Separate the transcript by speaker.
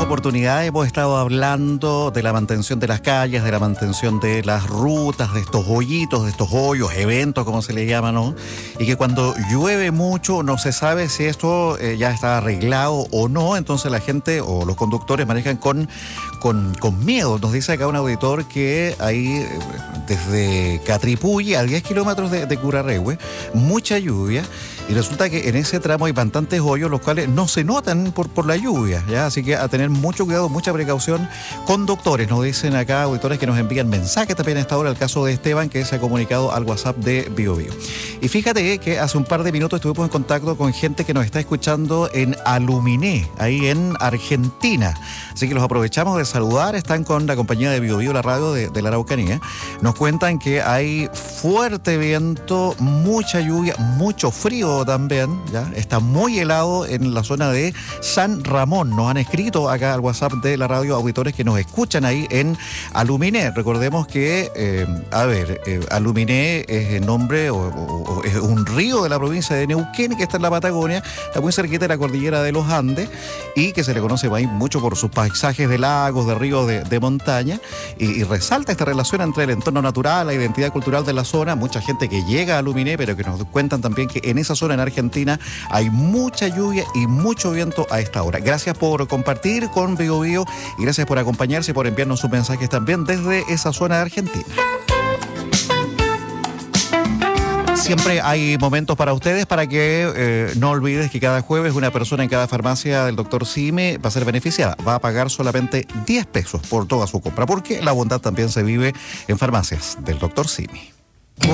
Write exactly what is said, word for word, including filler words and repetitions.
Speaker 1: oportunidades hemos estado hablando de la mantención de las calles, de la mantención de las rutas, de estos hoyitos, de estos hoyos, eventos, como se le llama, ¿no? Y que cuando llueve mucho no se sabe si esto eh, ya está arreglado o no, entonces la gente o los conductores manejan con, con, con miedo. Nos dice acá un auditor que hay eh, desde Catripulli a diez kilómetros de, de Curarrehue, mucha lluvia. Y resulta que en ese tramo hay bastantes hoyos, los cuales no se notan por, por la lluvia, ¿ya? Así que a tener mucho cuidado, mucha precaución. Conductores, nos dicen acá auditores que nos envían mensajes también a esta hora, el caso de Esteban, que se ha comunicado al WhatsApp de Bio Bio. Y fíjate que hace un par de minutos estuvimos en contacto con gente que nos está escuchando en Aluminé, ahí en Argentina. Así que los aprovechamos de saludar, están con la compañía de Bio Bio, la radio de, de la Araucanía. Nos cuentan que hay fuerte viento, mucha lluvia, mucho frío también, ¿ya? Está muy helado en la zona de San Ramón. Nos han escrito acá al WhatsApp de la radio auditores que nos escuchan ahí en Aluminé. Recordemos que, eh, a ver, eh, Aluminé es el nombre o, o, o es un río de la provincia de Neuquén que está en la Patagonia, está muy cerquita de la cordillera de los Andes y que se le conoce ahí mucho por sus paisajes de lagos, de ríos, de, de montaña y, y resalta esta relación entre el entorno natural, la identidad cultural de la zona. Mucha gente que llega a Aluminé, pero que nos cuentan también que en esa zona en Argentina hay mucha lluvia y mucho viento a esta hora. Gracias por compartir con Bio Bio y gracias por acompañarse y por enviarnos sus mensajes también desde esa zona de Argentina. Siempre hay momentos para ustedes para que eh, no olvides que cada jueves una persona en cada farmacia del doctor Simi va a ser beneficiada. Va a pagar solamente diez pesos por toda su compra, porque la bondad también se vive en farmacias del doctor Simi.